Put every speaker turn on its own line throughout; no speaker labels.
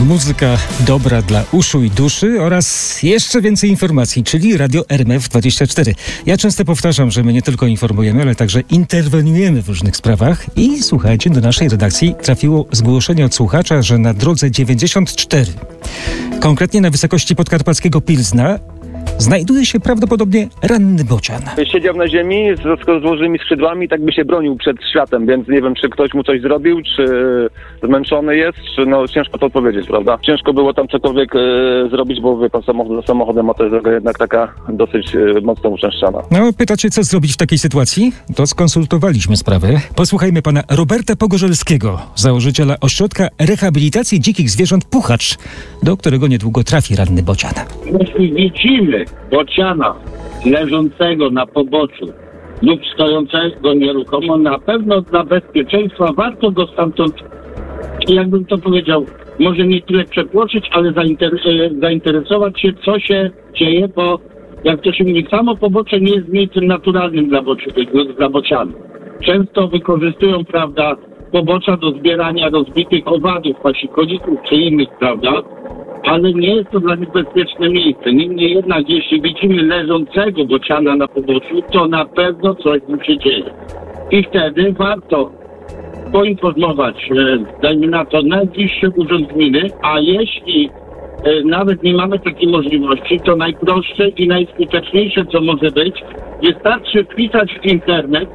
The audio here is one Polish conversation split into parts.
muzyka dobra dla uszu i duszy oraz jeszcze więcej informacji, czyli Radio RMF24. Ja często powtarzam, że my nie tylko informujemy, ale także interweniujemy w różnych sprawach i słuchajcie, do naszej redakcji trafiło zgłoszenie od słuchacza, że na drodze 94, konkretnie na wysokości podkarpackiego Pilzna, znajduje się prawdopodobnie ranny bocian.
Siedział na ziemi z złożymi skrzydłami, tak by się bronił przed światem, więc nie wiem, czy ktoś mu coś zrobił, czy zmęczony jest, czy ciężko to odpowiedzieć, prawda? Ciężko było tam cokolwiek zrobić, bo wie pan, samochodem, a to jest droga jednak taka dosyć mocno uczęszczana.
No, pytacie, co zrobić w takiej sytuacji? To skonsultowaliśmy sprawę. Posłuchajmy pana Roberta Pogorzelskiego, założyciela Ośrodka Rehabilitacji Dzikich Zwierząt Puchacz, do którego niedługo trafi ranny bocian.
Jeśli widzimy bociana leżącego na poboczu lub stojącego nieruchomo, na pewno dla bezpieczeństwa warto go stamtąd, jakbym to powiedział, może nie tyle przepłoszyć, ale zainteresować się, co się dzieje, bo jak to się mówi, samo pobocze nie jest miejscem naturalnym dla bocianów. Często wykorzystują, prawda, pobocza do zbierania rozbitych owadów, pasikolików czy innych, prawda, ale nie jest to dla nich bezpieczne miejsce. Niemniej jednak, jeśli widzimy leżącego bociana na poboczu, to na pewno coś mu się dzieje. I wtedy warto poinformować, dajmy na to, najbliższy urząd gminy, a jeśli nawet nie mamy takiej możliwości, to najprostsze i najskuteczniejsze, co może być, wystarczy wpisać w internet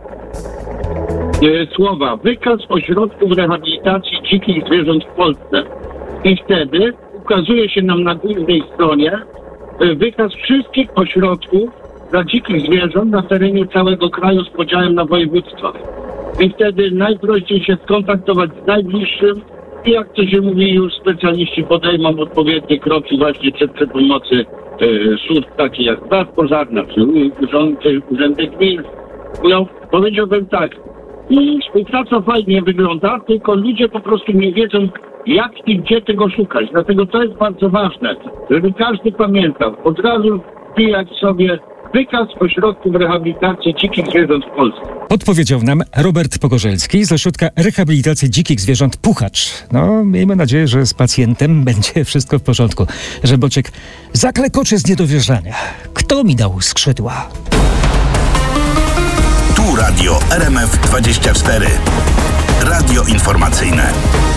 słowa wykaz ośrodków rehabilitacji dzikich zwierząt w Polsce. I wtedy ukazuje się nam na głównej stronie wykaz wszystkich ośrodków dla dzikich zwierząt na terenie całego kraju z podziałem na województwa. I wtedy najprościej się skontaktować z najbliższym i jak to się mówi, już specjaliści podejmą odpowiednie kroki właśnie przy pomocy służb takich jak straż pożarna, czy urzędy gmin. No, powiedziałbym tak, i współpraca fajnie wygląda, tylko ludzie po prostu nie wiedzą, jak i gdzie tego szukać. Dlatego to jest bardzo ważne, żeby każdy pamiętał, od razu wbijać sobie wykaz ośrodków rehabilitacji dzikich zwierząt w Polsce.
Odpowiedział nam Robert Pogorzelski z Ośrodka Rehabilitacji Dzikich Zwierząt Puchacz. No, miejmy nadzieję, że z pacjentem będzie wszystko w porządku, że boczek zaklekocze z niedowierzania. Kto mi dał skrzydła?
Tu Radio RMF24. Radio informacyjne.